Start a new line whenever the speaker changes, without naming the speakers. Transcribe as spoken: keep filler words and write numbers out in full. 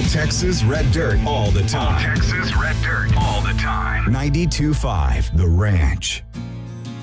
Texas Red Dirt all the time.
Texas Red Dirt all the time.
ninety-two point five The Ranch.